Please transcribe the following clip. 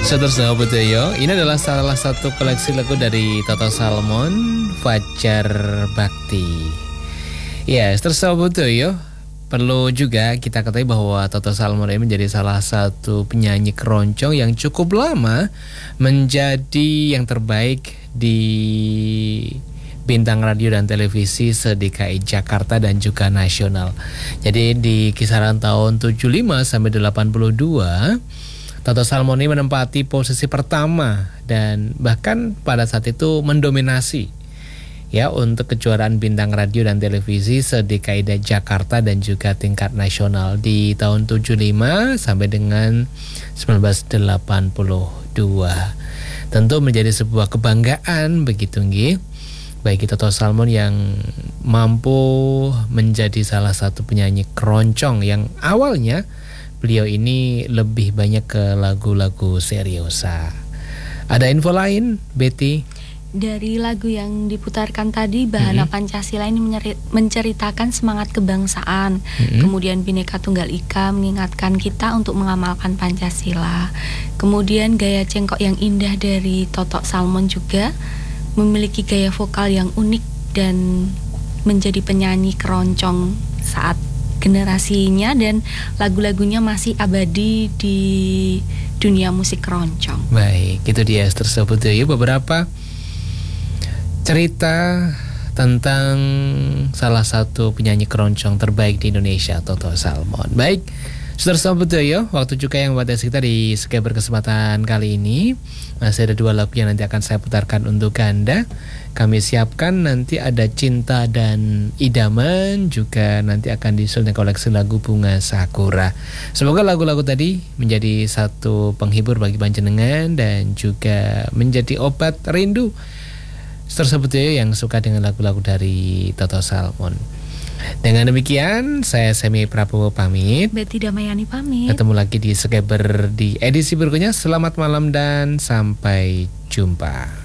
Sahabat Yoyo, ini adalah salah satu koleksi lagu dari Toto Salmon, Fajar Bakti. Ya, sahabat Yoyo, perlu juga kita ketahui bahwa Toto Salmon ini menjadi salah satu penyanyi keroncong yang cukup lama menjadi yang terbaik di bintang radio dan televisi se-DKI Jakarta dan juga nasional. Jadi di kisaran tahun 75 sampai 82, Toto Salmon ini menempati posisi pertama dan bahkan pada saat itu mendominasi ya untuk kejuaraan bintang radio dan televisi se-DKI Jakarta dan juga tingkat nasional di tahun 75 sampai dengan 1982. Tentu menjadi sebuah kebanggaan begitu nggih bagi Toto Salmon yang mampu menjadi salah satu penyanyi keroncong yang awalnya beliau ini lebih banyak ke lagu-lagu seriosa. Ada info lain, Betty? Dari lagu yang diputarkan tadi, Bahana Pancasila ini menceritakan semangat kebangsaan. Kemudian Bhinneka Tunggal Ika mengingatkan kita untuk mengamalkan Pancasila. Kemudian gaya cengkok yang indah dari Toto Salmon juga memiliki gaya vokal yang unik dan menjadi penyanyi keroncong saat generasinya, dan lagu-lagunya masih abadi di dunia musik keroncong. Baik, itu dia tersebut ya beberapa cerita tentang salah satu penyanyi keroncong terbaik di Indonesia, Toto Salmon. Baik, saudara-saudara Budoyo, waktu juga yang membatasi kita di sekian berkesempatan kali ini. Masih ada 2 lagu yang nanti akan saya putarkan untuk Anda. Kami siapkan nanti ada Cinta dan Idaman, juga nanti akan disusul koleksi lagu Bunga Sakura. Semoga lagu-lagu tadi menjadi satu penghibur bagi panjenengan dan juga menjadi obat rindu tersebut yang suka dengan lagu-lagu dari Toto Salmon. Dengan demikian, saya Semi Prabowo pamit. Betty Damayani pamit. Ketemu lagi di Skeber di edisi berikutnya. Selamat malam dan sampai jumpa.